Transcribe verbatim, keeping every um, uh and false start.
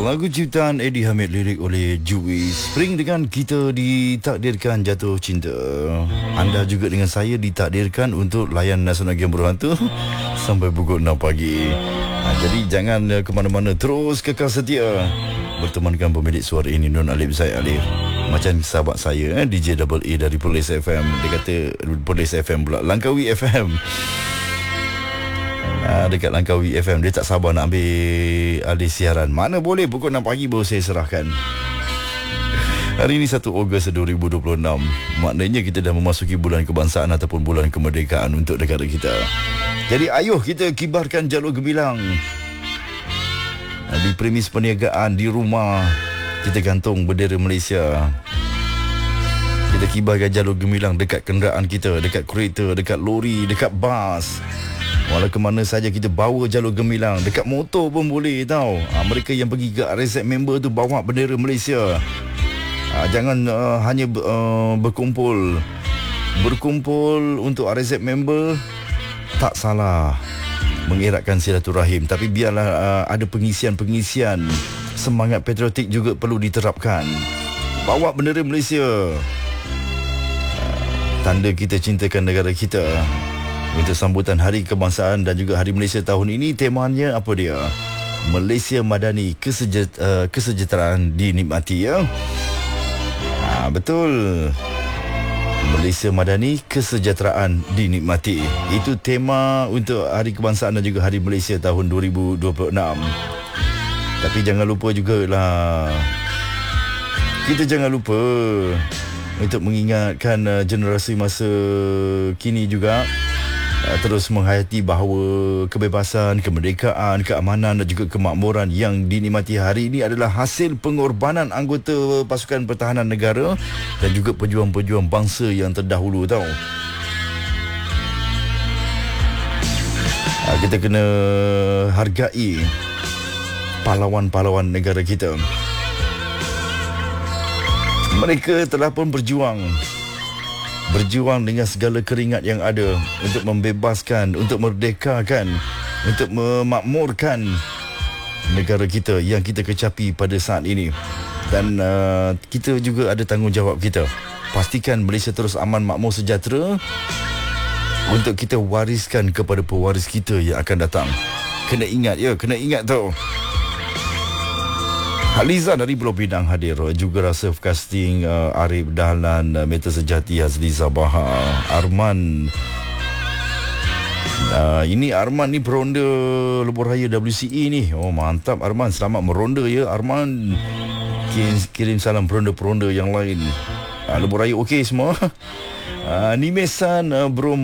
Lagu ciptaan Eddie Hamid, lirik oleh Jui. Spring dengan kita ditakdirkan jatuh cinta. Anda juga dengan saya ditakdirkan untuk layan Nasional Game Berhantu sampai pukul enam pagi. Ha, jadi jangan uh, ke mana-mana, terus kekal setia bertemankan pemilik suara ini, Nun Alif Zaid Alif. Macam sahabat saya eh, D J Double A dari Perlis F M. Dia kata Perlis F M pula, Langkawi F M. Ha, dekat Langkawi F M. Dia tak sabar nak ambil alih siaran. Mana boleh, pukul enam pagi baru saya serahkan. Hari ini satu Ogos dua ribu dua puluh enam. Maknanya kita dah memasuki bulan kebangsaan ataupun bulan kemerdekaan untuk negara kita. Jadi ayuh kita kibarkan jalur gemilang. Di premis perniagaan, di rumah, kita gantung bendera Malaysia. Kita kibarkan jalur gemilang dekat kenderaan kita, dekat kereta, dekat lori, dekat bas. Walau ke mana saja kita bawa jalur gemilang. Dekat motor pun boleh tau. Ha, mereka yang pergi ke R S M member tu bawa bendera Malaysia. Ha, jangan uh, hanya uh, berkumpul. Berkumpul untuk R S M member tak salah, mengeratkan silaturahim. Tapi biarlah uh, ada pengisian-pengisian. Semangat patriotik juga perlu diterapkan. Bawa bendera Malaysia. Uh, tanda kita cintakan negara kita. Untuk sambutan Hari Kebangsaan dan juga Hari Malaysia tahun ini, temanya apa dia? Malaysia Madani, kesejet, uh, kesejahteraan dinikmati, ya. Ha, betul. Malaysia Madani, kesejahteraan dinikmati. Itu tema untuk Hari Kebangsaan dan juga Hari Malaysia tahun dua ribu dua puluh enam. Tapi jangan lupa jugalah, kita jangan lupa untuk mengingatkan uh, generasi masa kini juga uh, terus menghayati bahawa kebebasan, kemerdekaan, keamanan dan juga kemakmuran yang dinikmati hari ini adalah hasil pengorbanan anggota pasukan pertahanan negara dan juga pejuang-pejuang bangsa yang terdahulu tau. Uh, kita kena hargai pahlawan-pahlawan negara kita. Mereka telah pun berjuang Berjuang dengan segala keringat yang ada untuk membebaskan, untuk merdekakan, untuk memakmurkan negara kita yang kita kecapi pada saat ini. Dan uh, kita juga ada tanggungjawab kita. Pastikan Malaysia terus aman, makmur, sejahtera untuk kita wariskan kepada pewaris kita yang akan datang. Kena ingat ya, kena ingat tau. Haliza dari Pulau Pinang hadir. Juga rasa casting uh, Arif Dahlan, uh, Meta Sejati, Hazliza Bahar, Arman. Uh, ini Arman ni peronda Lebuh Raya W C E ni. Oh mantap Arman, selamat meronda ya Arman. Kirim, kirim salam peronda-peronda yang lain. Uh, Lebuh Raya okey semua. Uh, Nimesan uh, Bro